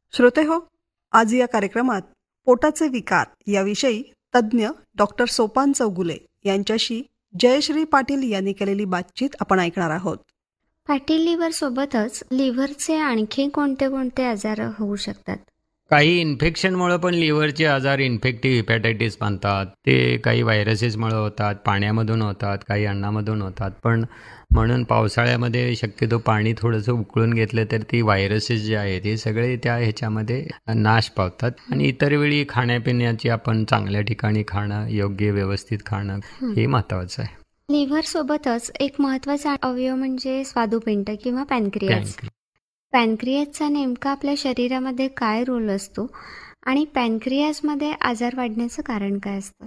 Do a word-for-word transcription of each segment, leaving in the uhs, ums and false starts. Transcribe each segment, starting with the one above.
श्रोते हो, आज या कार्यक्रमात पोटाचे विकार याविषयी तज्ज्ञ डॉक्टर सोपान चौगुले यांच्याशी जयश्री पाटील यांनी केलेली बातचीत आपण ऐकणार आहोत. फॅटी लिव्हर सोबतच लिव्हरचे आणखी कोणते कोणते आजार होऊ शकतात? काही इन्फेक्शनमुळे पण लिव्हरचे आजार इन्फेक्टिव्ह हिपॅटायटिस म्हणतात. ते काही व्हायरसेसमुळे होतात, पाण्यामधून होतात, काही अन्नामधून होतात. पण म्हणून पावसाळ्यामध्ये शक्यतो पाणी थोडंसं उकळून घेतलं तर ती व्हायरसेस जे आहेत हे सगळे त्या ह्याच्यामध्ये नाश पावतात. आणि इतर वेळी खाण्यापिण्याची आपण चांगल्या ठिकाणी खाणं, योग्य व्यवस्थित खाणं हे महत्त्वाचं आहे. लिव्हर सोबतच एक महत्वाचा अवयव म्हणजे स्वादुपिंड किंवा पॅनक्रियाज. पॅनक्रियाजचा नेमका आपल्या शरीरामध्ये काय रोल असतो आणि पॅनक्रियाजमध्ये आजार वाढण्याचं कारण काय असतं?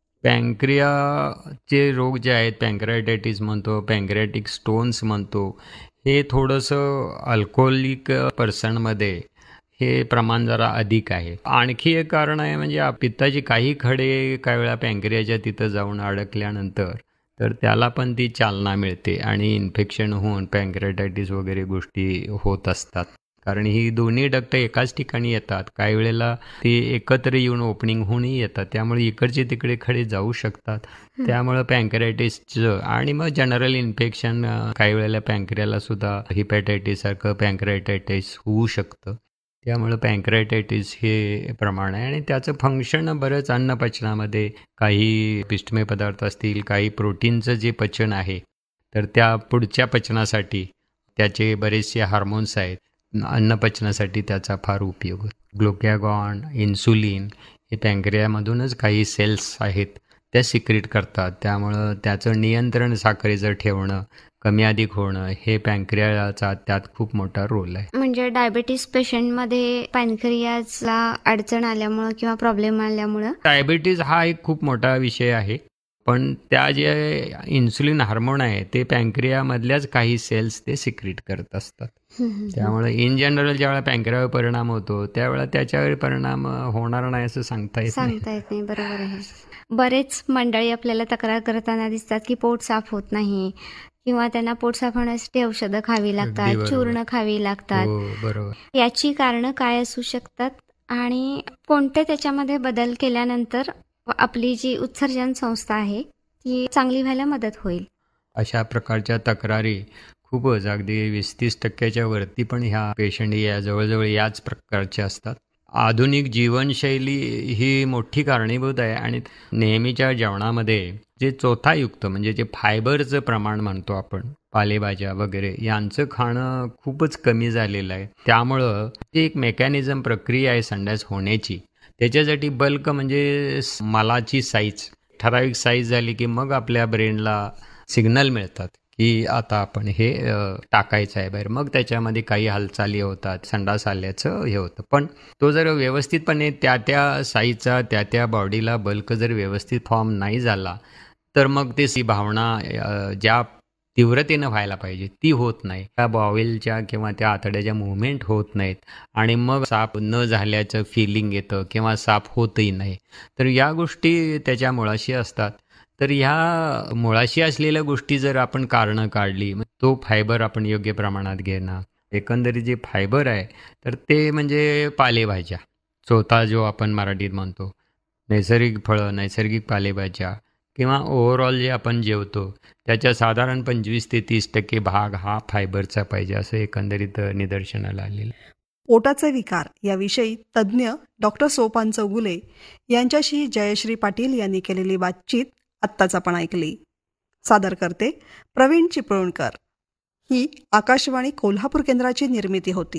पॅनक्रियाचे रोग जे आहेत, पॅनक्रियाटायटिस म्हणतो, पॅनक्रियाटिक स्टोन्स म्हणतो, हे थोडंसं अल्कोहोलिक पर्सनमध्ये हे प्रमाण जरा अधिक आहे. आणखी एक कारण आहे म्हणजे पित्ताची काही खडे काही वेळा पॅनक्रियाच्या तिथं जाऊन अडकल्यानंतर तर त्याला पण ती चालना मिळते आणि इन्फेक्शन होऊन पॅनक्रियाटायटिस वगैरे गोष्टी होत असतात. कारण ही दोन्ही डक्ट एकाच ठिकाणी येतात, काही वेळेला ती एकत्र येऊन ओपनिंग होऊनही येतात, त्यामुळे इकडचे तिकडे खडे जाऊ शकतात. त्यामुळं पॅनक्रियाटायटिसचं आणि मग जनरल इन्फेक्शन काही वेळेला पॅनक्रियाला सुद्धा हिपॅटायटिस सारखं पॅनक्रियाटायटिस होऊ शकतं. त्यामुळं पॅनक्रियाटायटिस हे प्रमाण आहे आणि त्याचं फंक्शन बरंच अन्नपचनामध्ये काही पिष्टमय पदार्थ असतील, काही प्रोटीनचं जे पचन आहे तर त्या पुढच्या पचनासाठी त्याचे बरेचसे हार्मोन्स आहेत, अन्नपचनासाठी त्याचा फार उपयोग होतो. ग्लुकॅगॉन, इन्सुलिन हे पॅनक्रियामधूनच काही सेल्स आहेत त्या सिक्रेट करतात. त्यामुळं त्याचं नियंत्रण साखरेचं ठेवणं, कमी अधिक होणं हे पॅनक्रियाचा त्यात खूप मोठा रोल आहे. म्हणजे डायबिटीस पेशंटमध्ये पॅनक्रियाजला अडचण आल्यामुळं किंवा प्रॉब्लेम आल्यामुळं डायबिटीज हा एक खूप मोठा विषय आहे. पण त्या जे इन्सुलिन हार्मोन आहे ते पॅनक्रियामधल्याच काही सेल्स ते सिक्रेट करत असतात. त्यामुळे इन जनरल ज्यावेळेला पॅनक्रियावर परिणाम होतो त्यावेळेला त्याच्यावर परिणाम होणार नाही असं सांगता येत नाही. सांगता येत नाही, बरोबर आहे. बरेच मंडळी आपल्याला तक्रार करताना दिसतात की पोट साफ होत नाही किंवा त्यांना पोट साफ होण्यासाठी औषधं खावी लागतात, चूर्ण खावी लागतात. बरोबर. याची कारणं काय असू शकतात आणि कोणते त्याच्यामध्ये बदल केल्यानंतर आपली जी उत्सर्जन संस्था आहे ती चांगली व्हायला मदत होईल? अशा प्रकारच्या तक्रारी खूपच अगदी वीस तीस टक्क्याच्या वरती पण ह्या पेशंट या जवळजवळ याच प्रकारच्या असतात. आधुनिक जीवनशैली ही मोठी कारणीभूत आहे आणि नेहमीच्या जेवणामध्ये जे चोथायुक्त म्हणजे जे फायबरचं प्रमाण म्हणतो आपण, पालेभाज्या वगैरे यांचं खाणं खूपच कमी झालेलं आहे. त्यामुळं ती एक मेकॅनिझम प्रक्रिया आहे संडास होण्याची. त्याच्यासाठी बल्क म्हणजे मलाची साईज ठराविक साईज झाली की मग आपल्या ब्रेनला सिग्नल मिळतात की आता आपण हे टाकायचं आहे बाहेर. मग त्याच्यामध्ये काही हालचाली होतात, संडास आल्याचं हे होतं. पण तो जर व्यवस्थितपणे त्या त्या साईजचा त्या त्या बॉडीला बल्क जर व्यवस्थित फॉर्म नाही झाला तर मग ती भावना ज्या तीव्रतेनं व्हायला पाहिजे ती होत नाही. त्या बॉवेलच्या किंवा त्या आतड्याच्या मुवमेंट होत नाहीत आणि मग साफ न झाल्याचं फिलिंग येतं किंवा साफ होतही नाही. तर या गोष्टी त्याच्या मुळाशी असतात. तर ह्या मुळाशी असलेल्या गोष्टी जर आपण कारणं काढली, मग तो फायबर आपण योग्य प्रमाणात घेणं, एकंदरीत जे फायबर आहे तर ते म्हणजे पालेभाज्या, चोथा जो आपण मराठीत म्हणतो, नैसर्गिक फळं, नैसर्गिक पालेभाज्या किंवा ओव्हरऑल जे आपण जेवतो त्याच्या साधारण पंचवीस ते तीस टक्के भाग हा फायबरचा पाहिजे असं एकंदरीत निदर्शनाला आलेलं. पोटाचे विकार याविषयी तज्ज्ञ डॉक्टर सोपान चौगुले यांच्याशी जयश्री पाटील यांनी केलेली बातचीत आत्ताच आपण ऐकली. सादर करते प्रवीण चिपळूणकर. ही आकाशवाणी कोल्हापूर केंद्राची निर्मिती होती.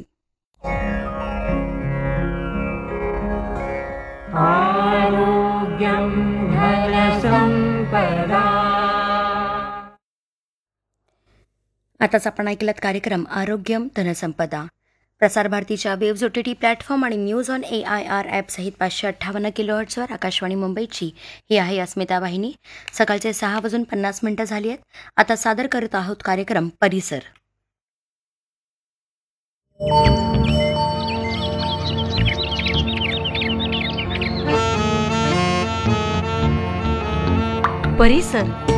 आरोग्यं धनसंपदा. आताच आपण ऐकलात कार्यक्रम आरोग्यम धनसंपदा. प्रसारभारतीच्या waves O T T platform आणि news on A I R app सहित पाचशे अठ्ठावन्न किलोहर्ट्झवर आकाशवाणी मुंबईची ही आहे अस्मिता वाहिनी. सकाळचे सहा वाजून पन्नास मिनिटं झाली आहेत. आता सादर करत आहोत कार्यक्रम परिसर. परिसर